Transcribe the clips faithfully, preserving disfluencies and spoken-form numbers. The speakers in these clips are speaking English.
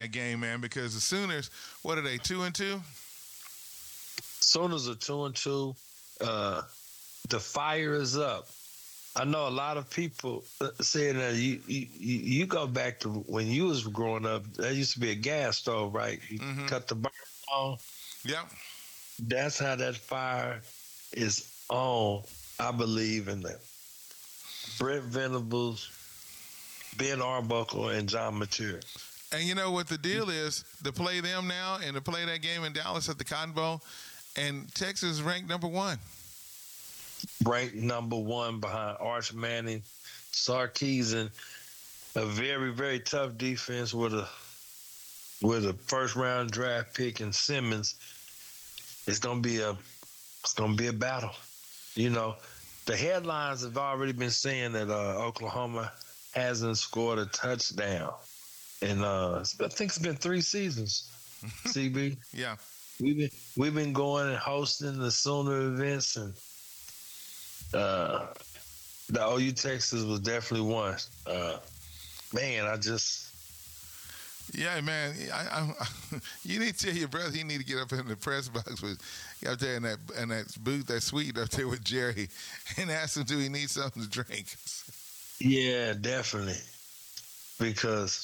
that game, man, because the Sooners, what are they, two and two? Sooners are two and two. Uh, the fire is up. I know a lot of people saying that you, you you go back to when you was growing up. There used to be a gas stove, right? You mm-hmm. cut the burn on. Yep. That's how that fire is on. I believe in that. Brent Venables, Ben Arbuckle, and John Mateer. And you know what the deal is? To play them now and to play that game in Dallas at the Cotton Bowl, and Texas is ranked number one. Ranked number one behind Arch Manning, Sarkisian, a very, very tough defense with a with a first round draft pick in Simmons. It's gonna be a it's gonna be a battle. You know, the headlines have already been saying that uh, Oklahoma hasn't scored a touchdown, and uh, I think it's been three seasons. C B, yeah, we've been we've been going and hosting the Sooner events, and uh, the O U Texas was definitely one. Uh, man, I just. Yeah, man. I, I, you need to tell your brother he need to get up in the press box with up there in that in that booth, that suite up there with Jerry, and ask him do he need something to drink. Yeah, definitely. Because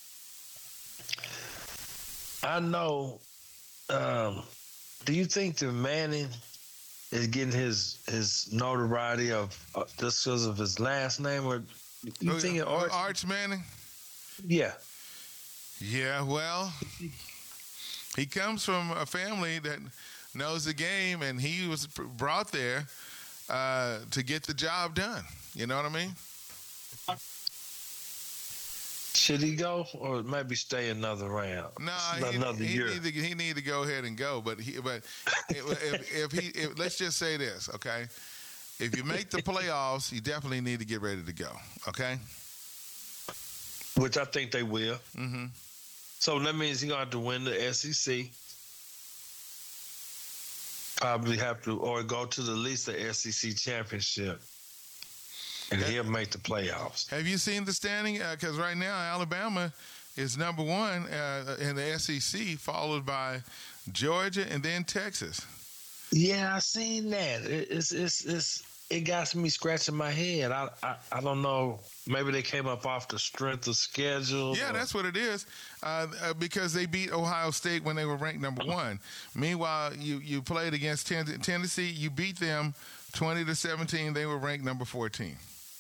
I know. Um, do you think that Manning is getting his his notoriety of uh, just because of his last name, or you oh, think uh, Arch? Arch Manning? Yeah. Yeah, well, he comes from a family that knows the game, and he was brought there uh, to get the job done. You know what I mean? Should he go, or maybe stay another round? No, nah, another he, year. He need, to, he need to go ahead and go. But he, but if, if he, if, let's just say this, okay? If you make the playoffs, you definitely need to get ready to go. Okay? Which I think they will. Mm-hmm. So that means he's going to have to win the S E C. Probably have to, or go to the least the S E C championship. And he'll make the playoffs. Have you seen the standing? Because uh, right now, Alabama is number one uh, in the S E C, followed by Georgia and then Texas. Yeah, I seen that. It, it's, it's, it's, it got me scratching my head. I, I, I don't know. Maybe they came up off the strength of schedule. Yeah, or... that's what it is. Uh, uh, because they beat Ohio State when they were ranked number one. Meanwhile, you, you played against ten- Tennessee. You beat them twenty to seventeen. They were ranked number fourteen.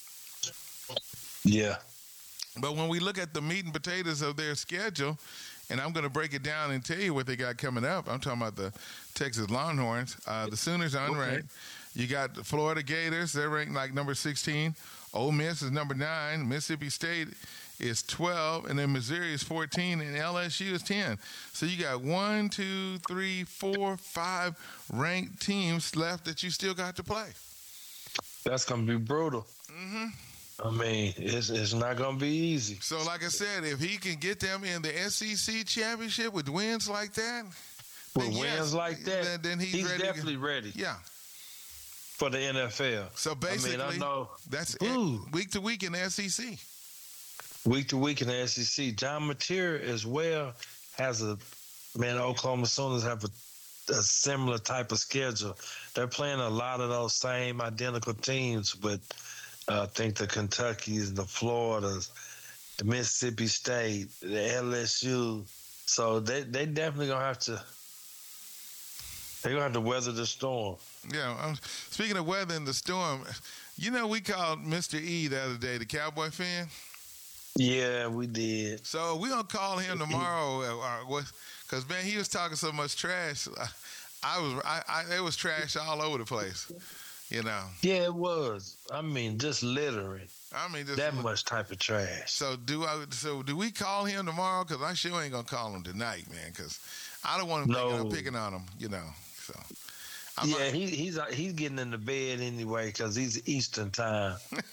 Yeah. But when we look at the meat and potatoes of their schedule, and I'm going to break it down and tell you what they got coming up. I'm talking about the Texas Longhorns. Uh, the Sooners are unranked. Okay. You got the Florida Gators. They're ranked like number sixteen. Ole Miss is number nine. Mississippi State is twelve. And then Missouri is fourteen. And L S U is ten. So you got one, two, three, four, five ranked teams left that you still got to play. That's going to be brutal. Mm-hmm. I mean, it's it's not going to be easy. So, like I said, if he can get them in the S E C championship with wins like that, with wins yes, like that, then, then he's, he's ready definitely to, ready. Yeah. For the N F L. So basically, I mean, I know, that's it, week to week in the S E C. Week to week in the S E C. John Mateer as well has a man. Oklahoma Sooners have a, a similar type of schedule. They're playing a lot of those same identical teams, but uh, I think the Kentuckys, the Floridas, the Mississippi State, the L S U. So they they definitely gonna have to. They're gonna have to weather the storm. Yeah, um, speaking of weather and the storm, you know we called Mister E the other day, the Cowboy fan. Yeah, we did. So we gonna call him tomorrow, because man, he was talking so much trash. I, I was, I, I, it was trash all over the place, you know. Yeah, it was. I mean, just littering. I mean, just that much type of trash. So do I? So do we call him tomorrow? Because I sure ain't gonna call him tonight, man. Because I don't want him no. thinking I'm picking on him, you know. So. I'm yeah, not... he, he's he's getting in the bed anyway because he's Eastern time.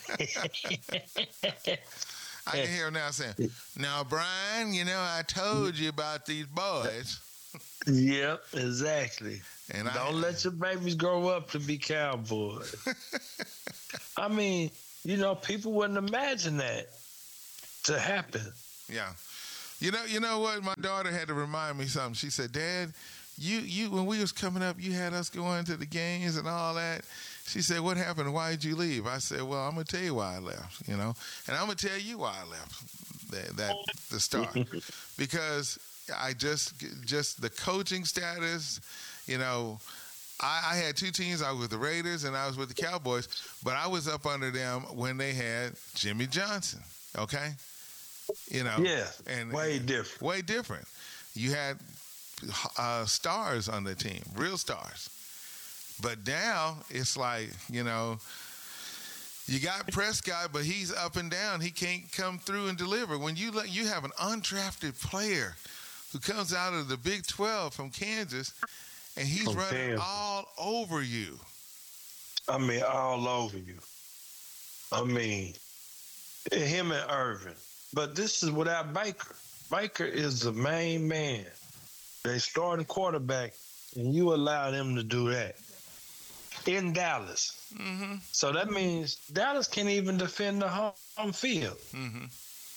I can hear him now saying, "Now, Brian, you know I told you about these boys." Yep, exactly. And don't I... let your babies grow up to be cowboys. I mean, you know, people wouldn't imagine that to happen. Yeah. You know, you know what? My daughter had to remind me something. She said, "Dad, you, you, when we was coming up, you had us going to the games and all that." She said, "What happened? Why did you leave?" I said, "Well, I'm gonna tell you why I left. You know, and I'm gonna tell you why I left. That, that the start, because I just, just the coaching status. You know, I, I had two teams. I was with the Raiders and I was with the Cowboys, but I was up under them when they had Jimmy Johnson. Okay." You know, Yeah, and way different. Way different. You had uh, stars on the team, real stars. But now it's like, you know, you got Prescott, but he's up and down. He can't come through and deliver. When you let you have an undrafted player who comes out of the Big twelve from Kansas, and he's From running Kansas. all over you. I mean, all over you. I mean, him and Irvin. But this is without Baker. Baker is the main man. They starting quarterback, and you allow them to do that in Dallas. Mm-hmm. So that means Dallas can't even defend the home, home field. Mm-hmm.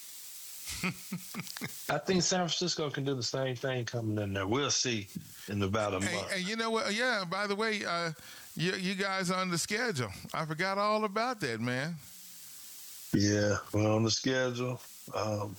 I think San Francisco can do the same thing coming in there. We'll see in about a month. And, and you know what? Yeah, by the way, uh, you, you guys on the schedule. I forgot all about that, man. Yeah, we're on the schedule. Um,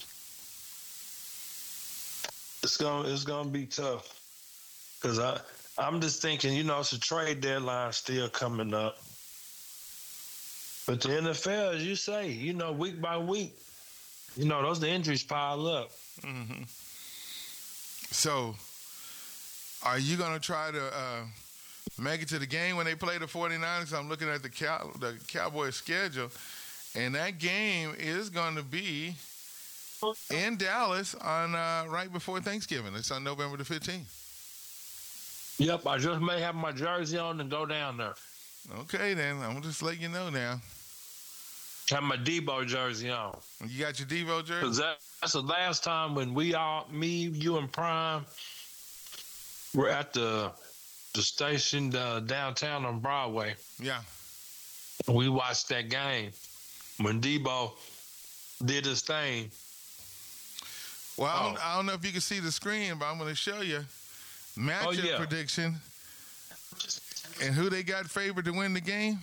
it's gonna it's gonna be tough because I I'm just thinking, you know, it's a trade deadline still coming up, but the N F L, as you say, you know, week by week, you know, those the injuries pile up. Mm-hmm. So, are you gonna try to uh, make it to the game when they play the 49ers? I'm looking at the Cow- the Cowboys schedule, and that game is going to be in Dallas on uh, right before Thanksgiving. It's on November the fifteenth. Yep, I just may have my jersey on and go down there. Okay, then I'm just letting you know now. Have my Debo jersey on. You got your Devo jersey? Cause that, that's the last time when we all, me, you, and Prime, were at the the station uh, downtown on Broadway. Yeah. We watched that game when Debo did his thing. Well, I, Oh. don't, I don't know if you can see the screen, but I'm going to show you matchup Oh, yeah. prediction and who they got favored to win the game.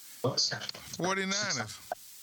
49ers.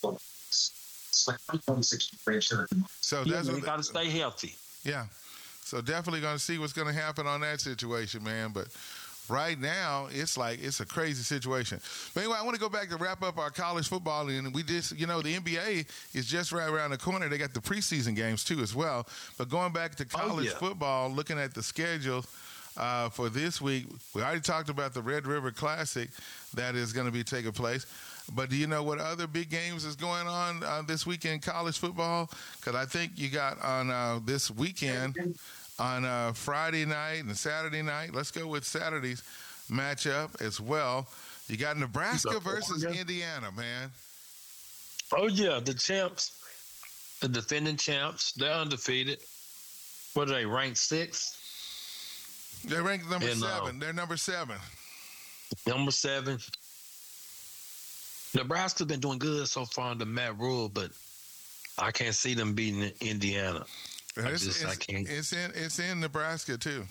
So Yeah, that's you what got to stay healthy. Yeah. So definitely going to see what's going to happen on that situation, man. But right now, it's like it's a crazy situation. But anyway, I want to go back to wrap up our college football. And we just, you know, the N B A is just right around the corner. They got the preseason games, too, as well. But going back to college yeah. football, looking at the schedule uh, for this week, we already talked about the Red River Classic that is going to be taking place. But do you know what other big games is going on uh, this weekend in college football? Because I think you got on uh, this weekend on uh, Friday night and Saturday night. Let's go with Saturday's matchup as well. You got Nebraska versus Indiana, man. Oh, yeah, the champs, the defending champs, they're undefeated. What are they, ranked sixth? They're ranked number And, uh, seven. They're number seven. Number seven. Nebraska's been doing good so far under Matt Rule, but I can't see them beating Indiana. I It's, just- I it's- can't. it's in it's in Nebraska too.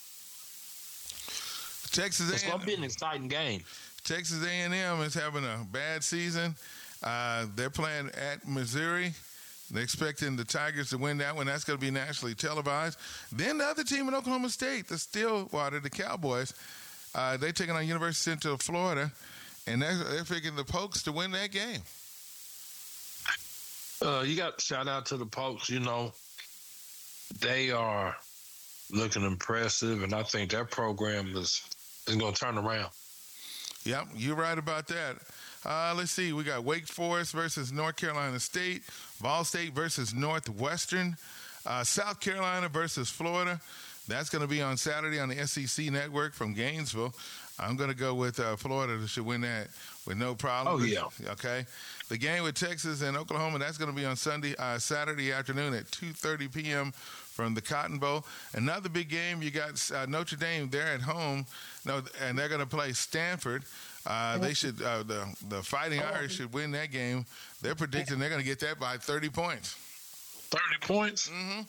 Texas It's A going to be and an exciting game. Texas A and M is having a bad season. Uh, they're playing at Missouri. They're expecting the Tigers to win that one. That's going to be nationally televised. Then the other team in Oklahoma State, the Stillwater, the Cowboys, uh, they're taking on University of Central Florida, and they're, they're picking the Pokes to win that game. Uh, you got shout out to the Pokes. You know, they are looking impressive, and I think their program is is going to turn around. Yep, you're right about that. Uh, let's see. We got Wake Forest versus North Carolina State, Ball State versus Northwestern, uh, South Carolina versus Florida. That's going to be on Saturday on the S E C network from Gainesville. I'm going to go with uh, Florida to should win that with no problem. Oh, yeah. Okay. The game with Texas and Oklahoma, that's going to be on Sunday, uh, Saturday afternoon at two thirty p.m. from the Cotton Bowl. Another big game, you got uh, Notre Dame. They're at home, no, and they're going to play Stanford. Uh, they should uh, the the Fighting Irish should win that game. They're predicting they're going to get that by thirty points. thirty points? Mm-hmm.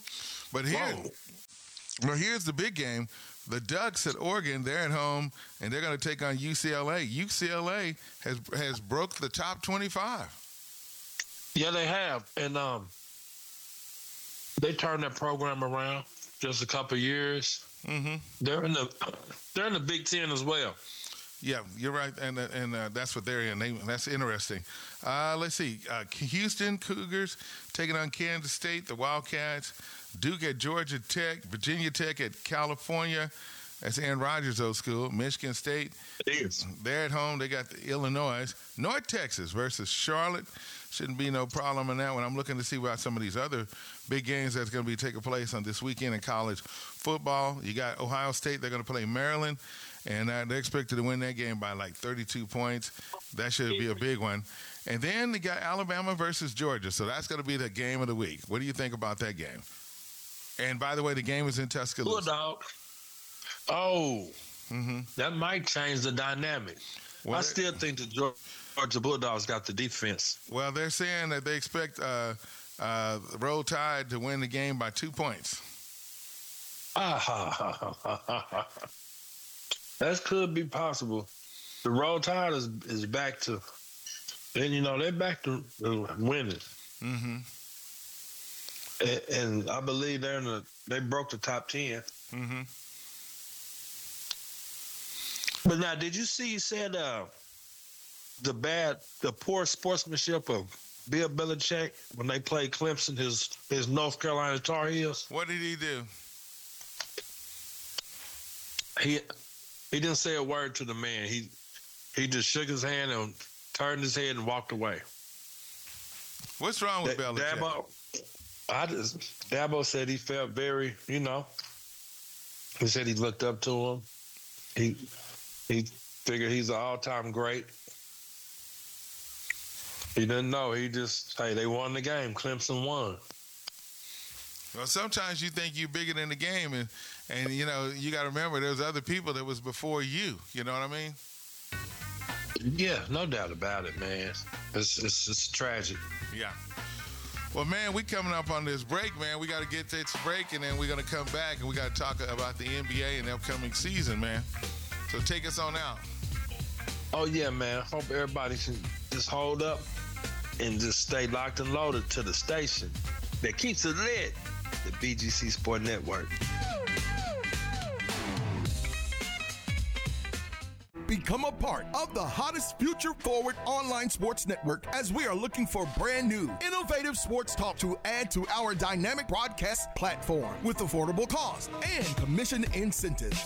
But here, well, here's the big game. The Ducks at Oregon, they're at home, and they're going to take on U C L A. U C L A has has broke the top twenty-five. Yeah, they have. And um, they turned that program around just a couple of years. Mm-hmm. They're in the they're in the Big Ten as well. Yeah, you're right, and uh, and uh, that's what they're in. They, that's interesting. Uh, let's see. Uh, Houston Cougars taking on Kansas State, the Wildcats. Duke at Georgia Tech, Virginia Tech at California. That's Aaron Rodgers' old school. Michigan State. It is. They're at home. They got the Illinois. North Texas versus Charlotte. Shouldn't be no problem in that one. I'm looking to see about some of these other big games that's going to be taking place on this weekend in college football. You got Ohio State. They're going to play Maryland. And uh, they're expected to win that game by like thirty-two points. That should be a big one. And then they got Alabama versus Georgia. So that's going to be the game of the week. What do you think about that game? And by the way, the game is in Tuscaloosa. Bulldog. Oh, mm-hmm. That might change the dynamic. Well, I still think the Georgia Bulldogs got the defense. Well, they're saying that they expect uh, uh, Roll Tide to win the game by two points. Ah, ha, ha, ha, ha, ha. That could be possible. The Roll Tide is, is back to, and you know, they're back to winning. Mm-hmm. And, and I believe they're in the, they broke the top ten. Mm-hmm. But now, did you see? He said uh, the bad, the poor sportsmanship of Bill Belichick when they played Clemson, his his North Carolina Tar Heels. What did he do? He he didn't say a word to the man. He he just shook his hand and turned his head and walked away. What's wrong with D- Belichick? Dabo, I just Dabo said he felt very, you know. He said he looked up to him. He he figured he's an all-time great. He didn't know. He just, hey, they won the game. Clemson won. Well, sometimes you think you're bigger than the game, and, and you know, you got to remember there's other people that was before you. You know what I mean? Yeah, no doubt about it, man. It's, it's, it's tragic. Yeah. Well, man, we coming up on this break, man. We got to get this break, and then we're going to come back, and we got to talk about the N B A and the upcoming season, man. So take us on out. Oh, yeah, man. Hope everybody can just hold up and just stay locked and loaded to the station that keeps it lit, the B G C Sport Network. Become a part of the hottest future-forward online sports network as we are looking for brand new, innovative sports talk to add to our dynamic broadcast platform with affordable cost and commission incentives.